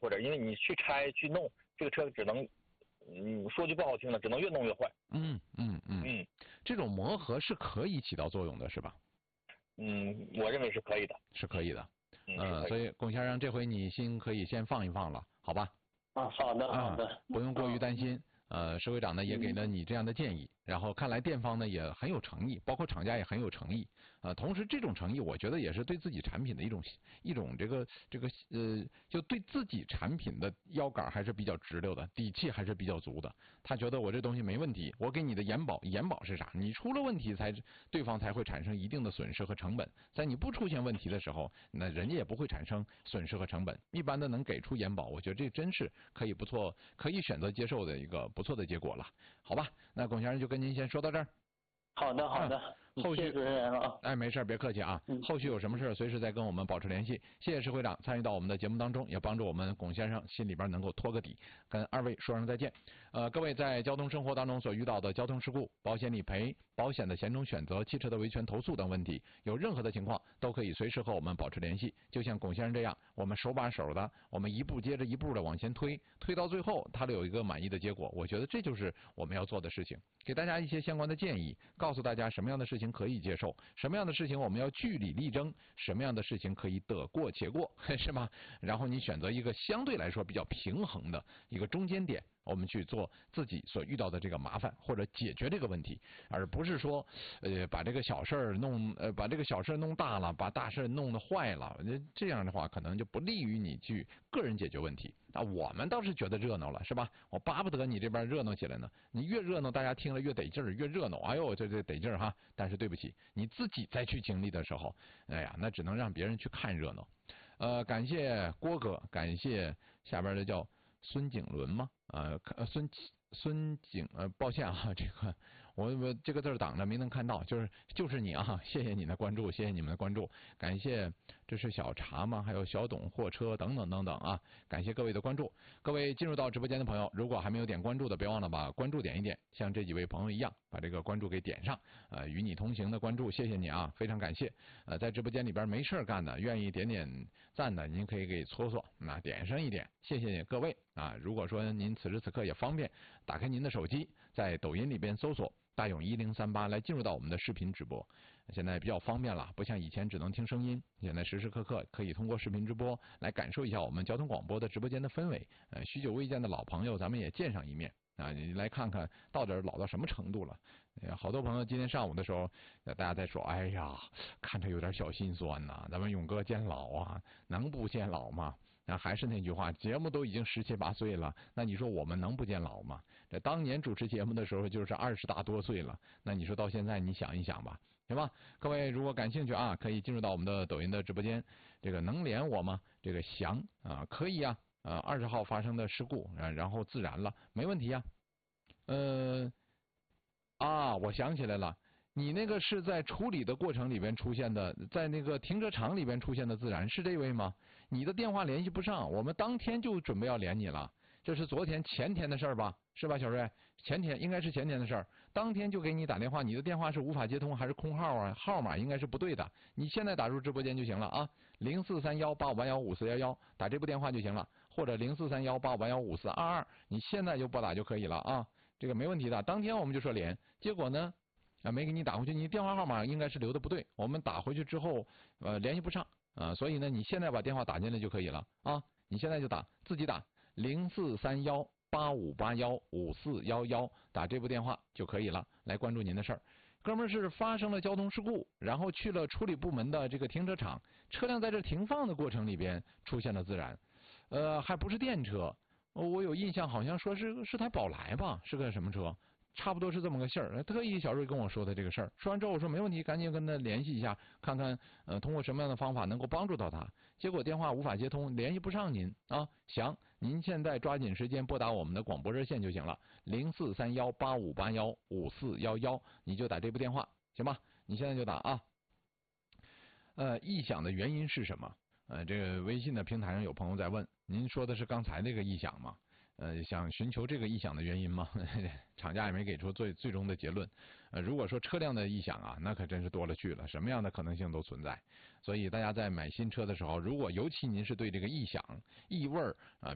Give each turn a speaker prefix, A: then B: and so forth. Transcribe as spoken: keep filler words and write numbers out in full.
A: 或者因为你去拆去弄这个车，只能嗯说句不好听的，只能越弄越坏。
B: 嗯嗯嗯
A: 嗯，
B: 这种磨合是可以起到作用的，是吧？
A: 嗯，我认为是可以的，
B: 是可以的。
A: 嗯，
B: 呃，所以龚先生这回你心可以先放一放了，好吧？
C: 啊，好的好的、
B: 啊，不用过于担心。呃，石会长呢也给了你这样的建议，然后看来店方呢也很有诚意，包括厂家也很有诚意。呃，同时这种诚意，我觉得也是对自己产品的一种一种这个这个呃，就对自己产品的腰杆还是比较直溜的，底气还是比较足的。他觉得我这东西没问题，我给你的延保，延保是啥？你出了问题才对方才会产生一定的损失和成本，在你不出现问题的时候，那人家也不会产生损失和成本。一般的能给出延保，我觉得这真是可以不错，可以选择接受的一个不错的结果了，好吧？那龚先生就跟您先说到这儿。
C: 好的好的，
B: 嗯、后续
C: 谢谢主持人啊。
B: 哎，没事，别客气啊。
C: 嗯、
B: 后续有什么事随时再跟我们保持联系。谢谢石会长参与到我们的节目当中，也帮助我们龚先生心里边能够托个底，跟二位说声再见。呃，各位在交通生活当中所遇到的交通事故、保险理赔、保险的险种选择、汽车的维权投诉等问题，有任何的情况都可以随时和我们保持联系。就像龚先生这样，我们手把手的，我们一步接着一步的往前推，推到最后他有一个满意的结果。我觉得这就是我们要做的事情，给大家一些相关的建议，告诉大家什么样的事情可以接受，什么样的事情我们要据理力争，什么样的事情可以得过且过，是吗？然后你选择一个相对来说比较平衡的一个中间点，我们去做自己所遇到的这个麻烦，或者解决这个问题，而不是说呃把这个小事儿弄呃把这个小事弄大了，把大事弄得坏了，这样的话可能就不利于你去个人解决问题。啊，我们倒是觉得热闹了，是吧？我巴不得你这边热闹起来呢，你越热闹，大家听了越得劲儿，越热闹，哎呦这这得劲儿哈。但是对不起，你自己再去经历的时候，哎呀，那只能让别人去看热闹。呃，感谢郭哥，感谢下边的叫孙景伦吗？呃，孙孙景呃，抱歉啊，这个我我这个字挡着没能看到，就是就是你啊，谢谢你的关注，谢谢你们的关注，感谢这是小茶吗？还有小董货车等等等等啊，感谢各位的关注。各位进入到直播间的朋友，如果还没有点关注的，别忘了把关注点一点，像这几位朋友一样，把这个关注给点上。呃，与你同行的关注，谢谢你啊，非常感谢。呃，在直播间里边没事干的，愿意点点赞的，您可以给搓搓，那点上一点，谢谢各位啊。如果说您此时此刻也方便，打开您的手机，在抖音里边搜索大勇一零三八来进入到我们的视频直播，现在比较方便了，不像以前只能听声音，现在时时刻刻可以通过视频直播来感受一下我们交通广播的直播间的氛围。呃，许久未见的老朋友，咱们也见上一面啊！你来看看到底老到什么程度了？好多朋友今天上午的时候，大家在说：“哎呀，看着有点小心酸呐，咱们勇哥见老啊，能不见老吗？”那还是那句话，节目都已经十七八岁了，那你说我们能不见老吗？这当年主持节目的时候就是二十大多岁了，那你说到现在，你想一想吧，行吧？各位如果感兴趣啊，可以进入到我们的抖音的直播间。这个能连我吗？这个翔啊，可以啊。呃，二十号发生的事故，啊，然后自燃了，没问题呀。呃，啊，我想起来了。你那个是在处理的过程里边出现的，在那个停车场里边出现的自燃，是这位吗？你的电话联系不上，我们当天就准备要连你了。这是昨天前天的事儿吧？是吧，小瑞？前天应该是前天的事儿，当天就给你打电话，你的电话是无法接通还是空号啊？号码应该是不对的。你现在打入直播间就行了啊，零四三幺八五八幺五四幺幺，打这部电话就行了，或者零四三幺八五八幺五四二二，你现在就拨打就可以了啊，这个没问题的。当天我们就说连，结果呢？啊，没给你打回去，你电话号码应该是留的不对，我们打回去之后，呃，联系不上啊，所以呢，你现在把电话打进来就可以了啊，你现在就打，自己打零四三幺八五八幺五四幺幺，打这部电话就可以了，来关注您的事儿。哥们儿是发生了交通事故，然后去了处理部门的这个停车场，车辆在这停放的过程里边出现了自燃，呃，还不是电车，我有印象好像说是是台宝来吧，是个什么车？差不多是这么个信儿，特意小瑞跟我说的这个事儿。说完之后，我说没问题，赶紧跟他联系一下，看看呃通过什么样的方法能够帮助到他。结果电话无法接通，联系不上您啊。行，您现在抓紧时间拨打我们的广播热线就行了，零四三幺八五八幺五四幺幺，你就打这部电话，行吧？你现在就打啊。呃，异响的原因是什么？呃，这个微信的平台上有朋友在问，您说的是刚才那个异响吗？呃，想寻求这个异响的原因吗？厂家也没给出最最终的结论。呃，如果说车辆的异响啊，那可真是多了去了，什么样的可能性都存在。所以大家在买新车的时候，如果尤其您是对这个异响、异味儿啊、呃